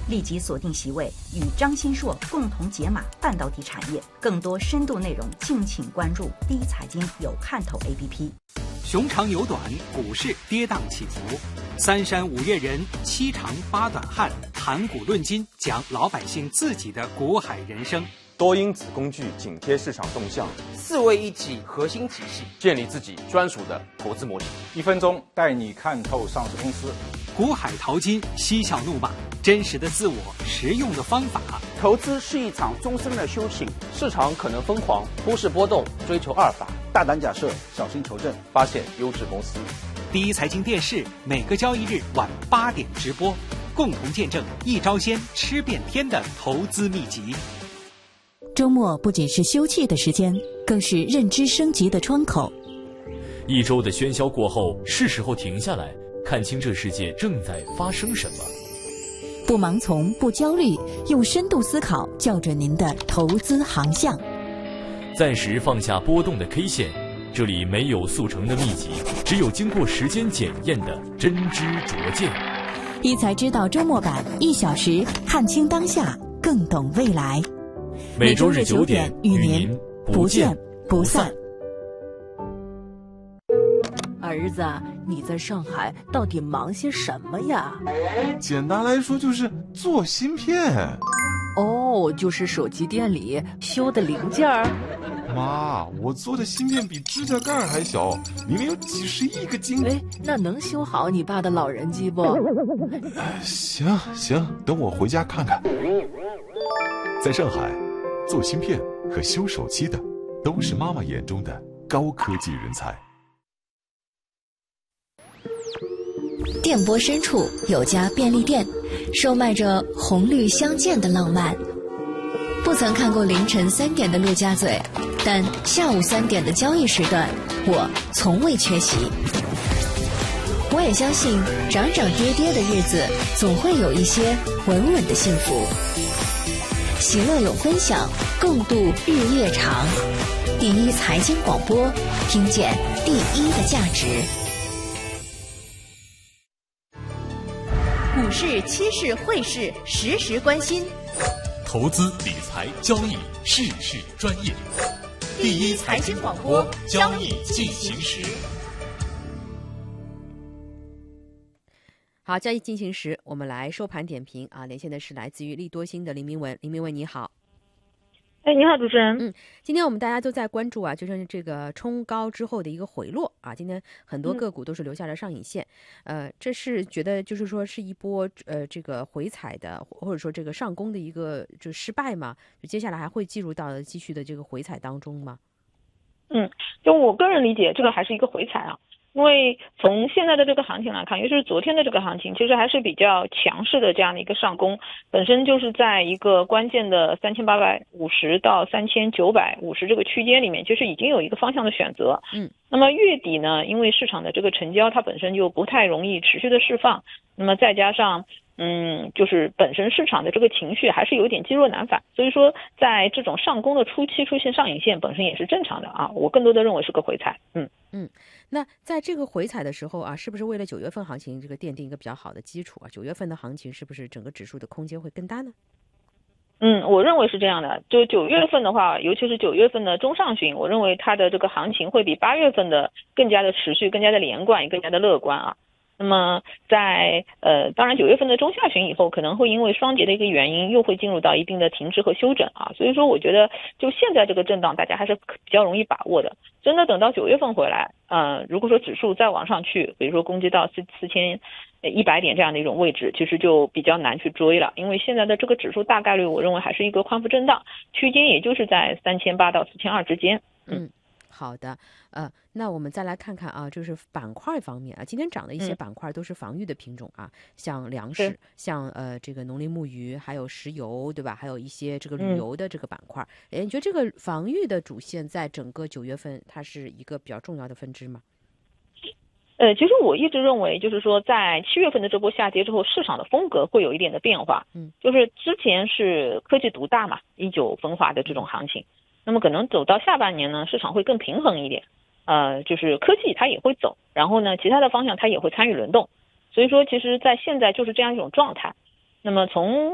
立即锁定席位，与张新硕共同解码半导体产业。更多深度内容，敬请关注第一财经有看头 APP。 熊长牛短，股市跌宕起伏，三山五岳人，七长八短汉，谈股论金，讲老百姓自己的股海人生。 多因子工具紧贴市场动向 ，4位一体核心体系， 建立自己专属的投资模型。 1分钟带你看透上市公司。 股海淘金，嬉笑怒骂，真实的自我，实用的方法。 投资是一场终身的修行， 市场可能疯狂，忽视波动，追求阿尔法， 大胆假设，小心求证， 发现优质公司。 第一财经电视每个交易日晚8点直播，共同见证一招鲜吃遍天的投资秘籍。 周末不仅是休憩的时间，更是认知升级的窗口。 一周的喧嚣过后，是时候停下来，看清这世界正在发生什么。 不盲从，不焦虑，用深度思考校准您的投资航向。 暂时放下波动的 K 线，这里没有速成的秘籍，只有经过时间检验的真知灼见。 一财知道周末版，1小时看清当下，更懂未来。 每周日9点与您不见不散。 儿子，你在上海到底忙些什么呀？ 简单来说就是做芯片。 哦，就是手机店里修的零件儿。 妈，我做的芯片比指甲盖还小，里面有几十亿个晶。 哎，那能修好你爸的老人机不？ 行，等我回家看看。在上海，做芯片和修手机的都是妈妈眼中的高科技人才。 电波深处有家便利店，售卖着红绿相间的浪漫。不曾看过凌晨3点的陆家嘴，但下午3点的交易时段，我从未缺席。我也相信，涨涨跌跌的日子，总会有一些稳稳的幸福。喜乐有分享，共度日夜长。第一财经广播，听见第一的价值。 股市、期市、汇市，时时关心。 投资理财交易，事事专业。第一财经广播，交易进行时。 好，交易进行时，我们来收盘点评啊。连线的是来自于利多星的林明文，林明文你好。 你好，主持人。 今天我们大家都在关注啊，就是这个冲高之后的一个回落啊。今天很多个股都是留下了上影线，这是觉得就是说是一波这个回踩的，或者说这个上攻的一个就失败嘛？就接下来还会进入到继续的这个回踩当中吗？ 就我个人理解，这个还是一个回踩啊。因为从现在的这个行情来看，尤其是昨天的这个行情，其实还是比较强势的这样的一个上攻，本身就是在一个关键的3850到3950这个区间里面，其实已经有一个方向的选择。那么月底呢，因为市场的这个成交它本身就不太容易持续的释放，那么再加上就是本身市场的这个情绪还是有点积弱难返，所以说在这种上攻的初期出现上影线本身也是正常的啊，我更多的认为是个回踩。 那在这个回踩的时候啊，是不是为了9月份行情这个奠定一个比较好的基础啊？9月份的行情是不是整个指数的空间会更大呢？ 我认为是这样的。就9月份的话，尤其是9月份的中上旬，我认为它的这个行情会比8月份的更加的持续，更加的连贯，也更加的乐观啊。那么在当然9月份的中下旬以后，可能会因为双节的一个原因，又会进入到一定的停滞和休整啊。所以说我觉得就现在这个震荡大家还是比较容易把握的。真的等到9月份回来，如果说指数再往上去，比如说攻击到4100点这样的一种位置，其实就比较难去追了。因为现在的这个指数大概率我认为还是一个宽幅震荡区间，也就是在3800到4200之间。 好的，那我们再来看看啊，就是板块方面啊，今天涨的一些板块都是防御的品种啊，像粮食，像这个农林牧渔，还有石油，对吧？还有一些这个旅游的这个板块。你觉得这个防御的主线在整个9月份它是一个比较重要的分支吗？ 其实我一直认为，就是说在7月份的这波下跌之后，市场的风格会有一点的变化。就是之前是科技独大嘛，19分化的这种行情。那么可能走到下半年呢，市场会更平衡一点，就是科技它也会走，然后呢，其他的方向它也会参与轮动，所以说其实在现在就是这样一种状态。那么从